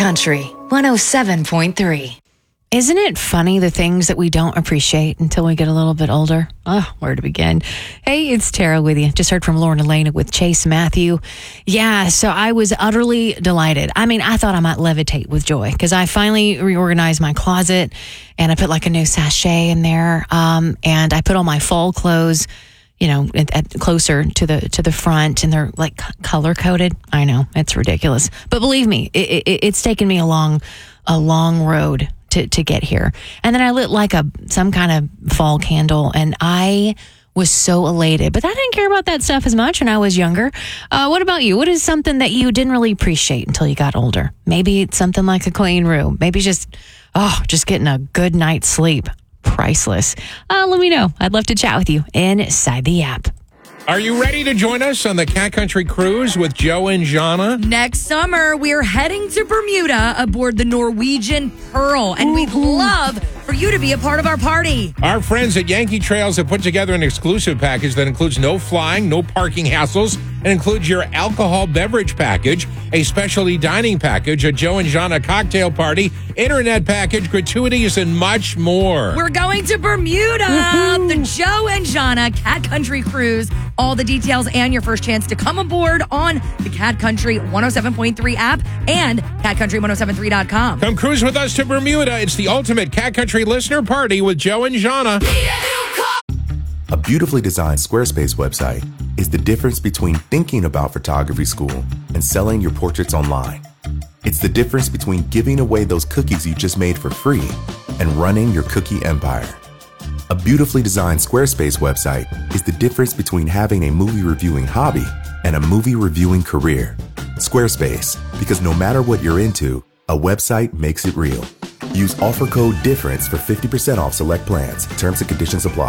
Country 107.3. Isn't it funny the things that we don't appreciate until we get a little bit older? Oh, where to begin? Hey, it's Tara with you. Just heard from Lauren Elena with Chase Matthew. Yeah, so I was utterly delighted. I mean, I thought I might levitate with joy because I finally reorganized my closet and I put like a new sachet in there. And I put all my fall clothes, you know, closer to the front, and they're like color coded. I know, it's ridiculous, but believe me, it's taken me a long road to get here. And then I lit like some kind of fall candle, and I was so elated. But I didn't care about that stuff as much when I was younger. What about you? What is something that you didn't really appreciate until you got older? Maybe it's something like a clean room. Maybe just getting a good night's sleep. Priceless. Let me know. I'd love to chat with you inside the app. Are you ready to join us on the Cat Country Cruise with Joe and Jana? Next summer, we're heading to Bermuda aboard the Norwegian Pearl, and we'd love for you to be a part of our party. Our friends at Yankee Trails have put together an exclusive package that includes no flying, no parking hassles, and includes your alcohol beverage package, a specialty dining package, a Joe and Jana cocktail party, internet package, gratuities, and much more. We're going to Bermuda, the Joe and Jana Cat Country Cruise. All the details and your first chance to come aboard on the Cat Country 107.3 app and catcountry1073.com. Come cruise with us to Bermuda. It's the ultimate Cat Country listener party with Joe and Jana. A beautifully designed Squarespace website is the difference between thinking about photography school and selling your portraits online. It's the difference between giving away those cookies you just made for free and running your cookie empire. A beautifully designed Squarespace website is the difference between having a movie reviewing hobby and a movie reviewing career. Squarespace, because no matter what you're into, a website makes it real. Use offer code DIFFERENCE for 50% off select plans. Terms and conditions apply.